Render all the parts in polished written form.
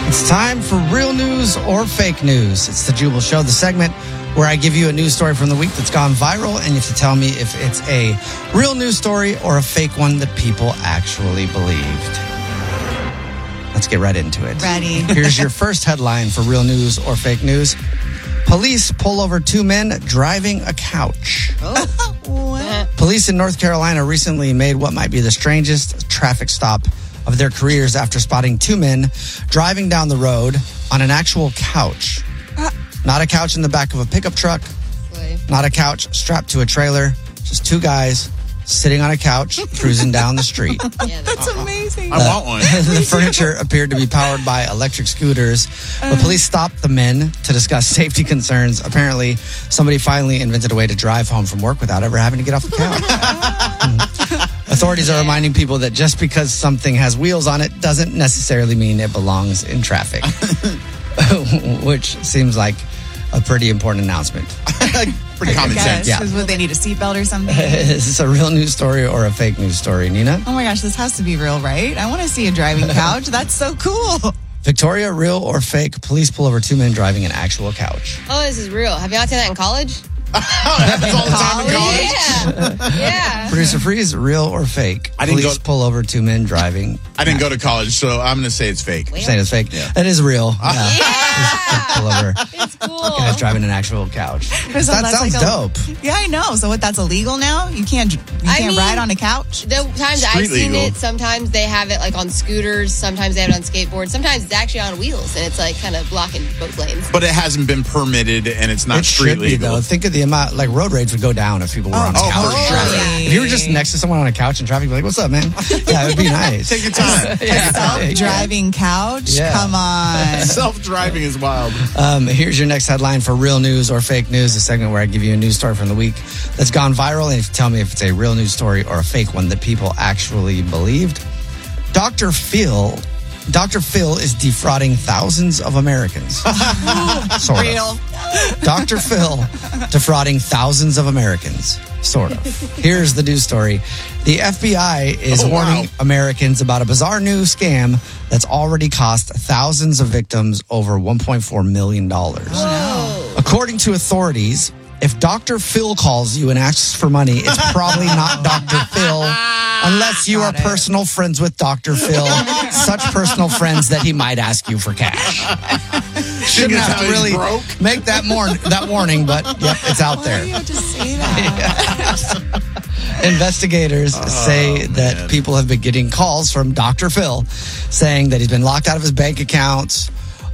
It's time for real news or fake news. It's the Jubal Show, the segment where I give you a news story from the week that's gone viral, and you have to tell me if it's a real news story or a fake one that people actually believed. Let's get right into it. Ready. Here's your first headline for real news or fake news. Police pull over two men driving a couch. What? Police in North Carolina recently made what might be the strangest traffic stop of their careers after spotting two men driving down the road on an actual couch. Not a couch in the back of a pickup truck. Not a couch strapped to a trailer. Just two guys sitting on a couch cruising down the street. Yeah, that's amazing. I want one. The furniture appeared to be powered by electric scooters. The police stopped the men to discuss safety concerns. Apparently, somebody finally invented a way to drive home from work without ever having to get off the couch. Authorities are reminding people that just because something has wheels on it doesn't necessarily mean it belongs in traffic. Which seems like a pretty important announcement. Pretty common sense. Yeah. Would they need a seatbelt or something? Is this a real news story or a fake news story, Nina? Oh my gosh, this has to be real, right? I want to see a driving couch. That's so cool. Victoria, real or fake? Police pull over two men driving an actual couch. Oh, this is real. Have y'all seen that in college? Happens all the time in college. Yeah. Producer Freeze, real or fake? I didn't Police pull over two men driving. I didn't go to college, so I'm going to say it's fake. You're saying it's fake? Yeah. It is real. Yeah. Pull over. It's cool. Guys driving an actual couch. So That that's sounds like dope. Yeah, I know. So what? That's illegal now? You can't mean, ride on a couch? The times Street I've seen legal. it, sometimes they have it like on scooters, sometimes they have it on skateboards, sometimes it's actually on wheels and it's like kind of blocking both lanes. But it hasn't been permitted, and it's not It street should be, legal. though. Think of the amount, like road rage would go down if people were on a oh, couch. for sure. If you were just next to someone on a couch in traffic, you'd be like, what's up, man? Yeah, it would be nice. Take your time. Self-driving couch? Yeah. Come on. Self-driving is wild. Here's your next headline for real news or fake news, a segment where I give you a news story from the week that's gone viral, and you tell me if it's a real news story or a fake one that people actually believed. Dr. Phil is defrauding thousands of Americans. Sort Real. of. Dr. Phil defrauding thousands of Americans. Sort of. Here's the news story. The FBI is warning Americans about a bizarre new scam that's already cost thousands of victims over $1.4 million. According to authorities, if Dr. Phil calls you and asks for money, it's probably not Dr. Phil unless you are personal friends with Dr. Phil. Such personal friends that he might ask you for cash. Shouldn't have to really make that warning, but yep, it's out there. Why do you have to say that? Investigators say that people have been getting calls from Dr. Phil saying that he's been locked out of his bank accounts,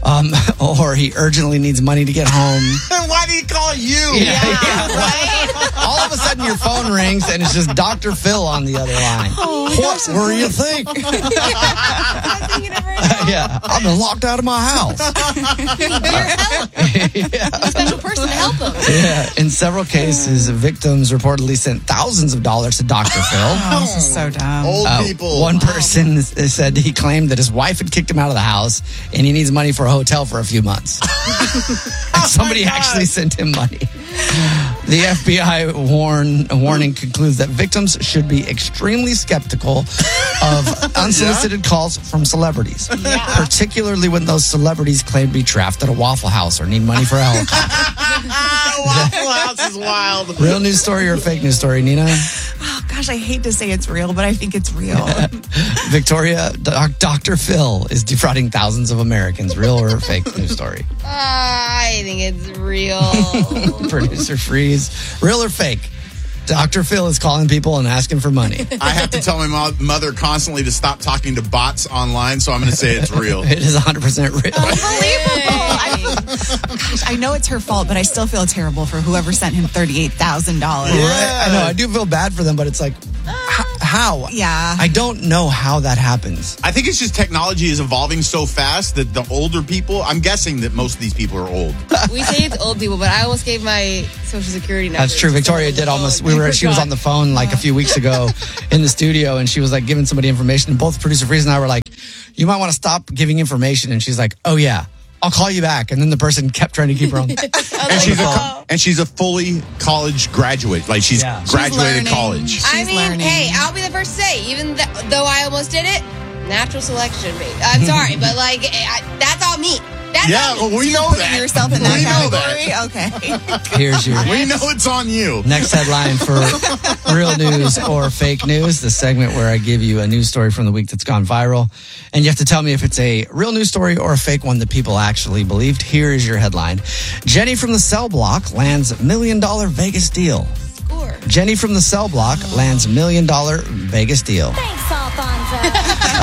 or he urgently needs money to get home. Why did he call you? Yeah, right? All of a sudden your phone rings and it's just Dr. Phil on the other line. What were you think? Yeah, I've been locked out of my house. Special person to help them. Yeah, in several cases, victims reportedly sent thousands of dollars to Dr. Phil. Oh, this is so dumb. Old people. One person said he claimed that his wife had kicked him out of the house and he needs money for a hotel for a few months. And somebody actually sent him money. The FBI warning concludes that victims should be extremely skeptical of unsolicited calls from celebrities, particularly when those celebrities claim to be trapped at a Waffle House or need money for a helicopter. Waffle House is wild. Real news story or fake news story, Nina? Oh, gosh, I hate to say it's real, but I think it's real. Victoria, Dr. Phil is defrauding thousands of Americans. Real or fake news story? I think it's real. Producer Freeze. Real or fake? Dr. Phil is calling people and asking for money. I have to tell my mother constantly to stop talking to bots online, so I'm going to say it's real. It is 100% real. Gosh, I know it's her fault, but I still feel terrible for whoever sent him $38,000. Right? I know. I do feel bad for them, but it's like, how? Yeah. I don't know how that happens. I think it's just technology is evolving so fast that the older people, I'm guessing that most of these people are old. We say it's old people, but I almost gave my social security number. That's true. Victoria did almost. She was on the phone like a few weeks ago in the studio, and she was like giving somebody information. And both producer Freeze and I were like, "You might want to stop giving information." And she's like, "Oh yeah, I'll call you back." And then the person kept trying to keep her on. And she's a fully college graduate. Like she's graduated learning. college. I She's mean, learning. hey, I'll be the first to say, even though I almost did it, Natural selection, babe. I'm sorry, but like that's all me. That's Yeah, all me. well, we know Putting that. yourself in that We know category? Okay. Here's your We know it's on you. next headline for real news or fake news, the segment where I give you a news story from the week that's gone viral. And you have to tell me if it's a real news story or a fake one that people actually believed. Here is your headline. Jenny from the cell block lands $1 million Vegas deal. Score. Jenny from the cell block lands $1 million Vegas deal. Thanks, Alfonso.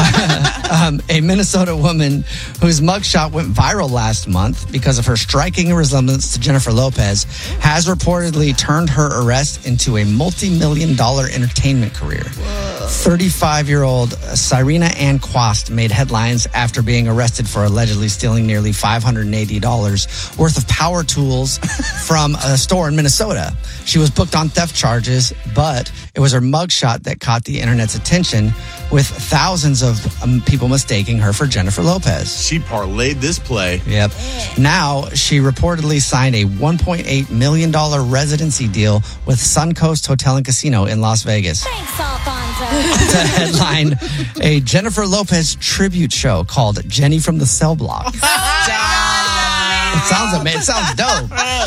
A Minnesota woman whose mugshot went viral last month because of her striking resemblance to Jennifer Lopez has reportedly turned her arrest into a multi-million-dollar entertainment career. 35-year-old Cyrena Ann Quast made headlines after being arrested for allegedly stealing nearly $580 worth of power tools from a store in Minnesota. She was booked on theft charges, but it was her mugshot that caught the internet's attention, with thousands of people mistaking her for Jennifer Lopez. She parlayed this play. Yep. Now, she reportedly signed a $1.8 million residency deal with Suncoast Hotel and Casino in Las Vegas. Thanks, Alfonso. To headline a Jennifer Lopez tribute show called Jenny from the Cell Block. It sounds amazing. It sounds dope.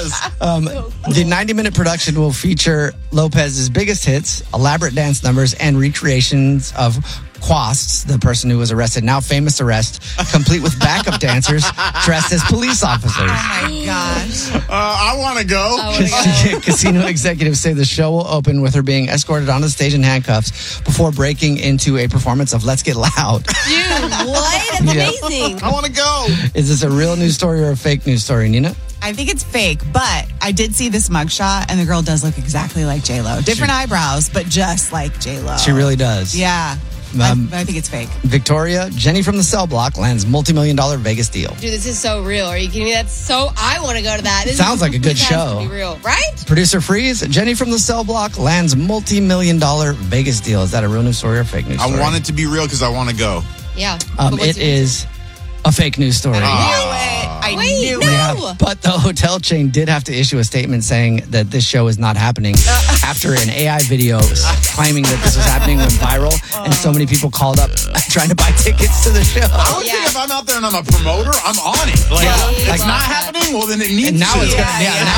The 90-minute production will feature Lopez's biggest hits, elaborate dance numbers, and recreations of Quasts, the person who was arrested, now famous arrest, complete with backup dancers dressed as police officers. Oh my gosh. I want to go. Casino executives say the show will open with her being escorted onto the stage in handcuffs before breaking into a performance of Let's Get Loud. Dude, what? That's amazing. I want to go. Is this a real news story or a fake news story, Nina? I think it's fake, but I did see this mugshot, and the girl does look exactly like J-Lo. Different eyebrows, but just like J-Lo. She really does. Yeah. I think it's fake. Victoria, Jenny from the cell block lands multi-million-dollar Vegas deal. Dude, this is so real. Are you kidding me? That's so. I want to go to that. This Sounds like a good this has show. to be real, right? Producer Freeze, Jenny from the cell block lands multi-million-dollar Vegas deal. Is that a real news story or a fake news story? I want it to be real because I want to go. Yeah. But what's It your- is a fake news story. I Wait, knew no. it. Yeah, but the hotel chain did have to issue a statement saying that this show is not happening after an AI video claiming that this was happening went viral, and so many people called up trying to buy tickets to the show. I would think if I'm out there and I'm a promoter, I'm on it. Like, Yeah. it's not happening, well, then it needs And now to. it's gonna, yeah, now